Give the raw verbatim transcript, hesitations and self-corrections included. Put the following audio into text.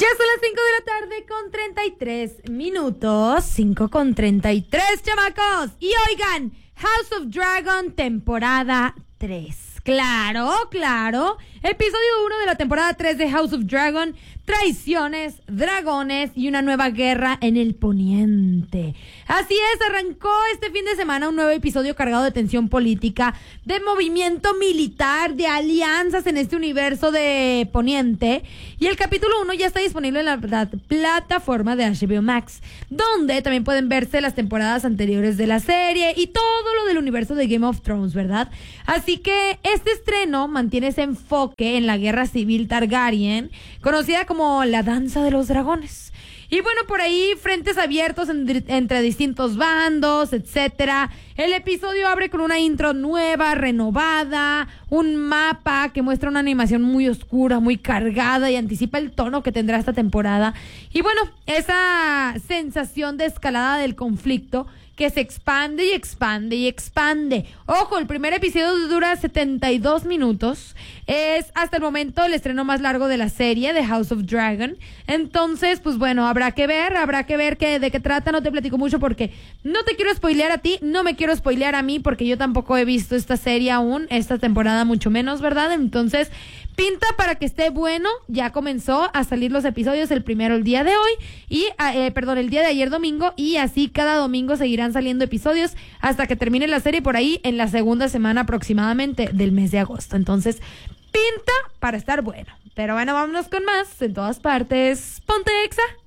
Ya son las cinco de la tarde con treinta y tres minutos. cinco con treinta y tres, chamacos. Y oigan, House of Dragon temporada tres. Claro, claro. Episodio uno de la temporada tres de House of Dragon. Traiciones, dragones y una nueva guerra en el poniente. Así es, arrancó este fin de semana un nuevo episodio cargado de tensión política, de movimiento militar, de alianzas en este universo de poniente. Y el capítulo uno ya está disponible en la, la plataforma de H B O Max, donde también pueden verse las temporadas anteriores de la serie y todo lo del universo de Game of Thrones, ¿verdad? Así que este estreno mantiene ese enfoque en la guerra civil Targaryen, conocida como como la danza de los dragones. Y bueno, por ahí frentes abiertos en, entre distintos bandos, etcétera. El episodio abre con una intro nueva, renovada, un mapa que muestra una animación muy oscura, muy cargada y anticipa el tono que tendrá esta temporada. Y bueno, esa sensación de escalada del conflicto que se expande y expande y expande. Ojo, el primer episodio dura setenta y dos minutos. Es hasta el momento el estreno más largo de la serie de House of Dragon. Entonces, pues bueno, habrá que ver, habrá que ver que, de qué trata. No te platico mucho porque no te quiero spoilear a ti, no me quiero spoilear a mí porque yo tampoco he visto esta serie aún, esta temporada mucho menos, ¿verdad? Entonces, pinta para que esté bueno. Ya comenzó a salir los episodios, el primero el día de hoy y, eh, perdón, el día de ayer domingo, y así cada domingo seguirán saliendo episodios hasta que termine la serie por ahí en la segunda semana aproximadamente del mes de agosto. Entonces, pinta para estar bueno. Pero bueno, vámonos con más. En todas partes, ponte Exa.